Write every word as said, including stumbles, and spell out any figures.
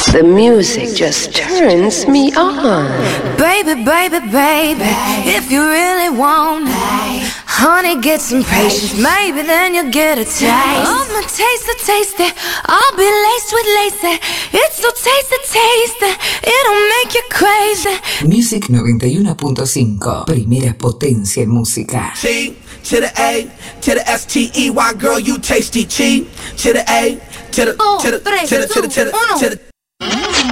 The music just turns me on. Baby, baby, baby, if you really want it, honey, get some patience, maybe then you'll get a taste. I'ma taste the taste it, I'll be laced with lace. It's so tasty, tasty, it'll make you crazy. Music noventa y uno punto cinco, primera potencia en música. T to the A, to the S T E Y, girl, you tasty. T to the A, to the, to the, to the, to the, to the, to the, to the